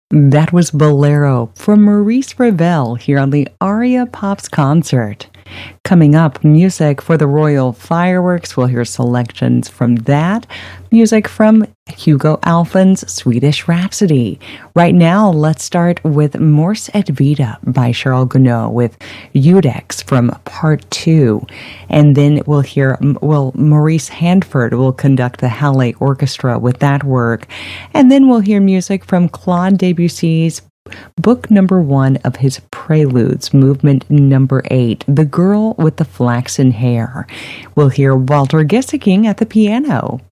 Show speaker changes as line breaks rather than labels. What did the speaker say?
That was Bolero from Maurice Ravel here on the Aria Pops concert. Coming up, music for the Royal Fireworks. We'll hear selections from that. Music from Hugo Alphen's Swedish Rhapsody. Right now, let's start with Mors et Vita by Charles Gounod with Judex from Part 2. And then we'll hear, Maurice Handford will conduct the Halle Orchestra with that work. And then we'll hear music from Claude Debussy's Book number 1 of his Preludes, movement number 8, The Girl with the Flaxen Hair. We'll hear Walter Gissing at the piano.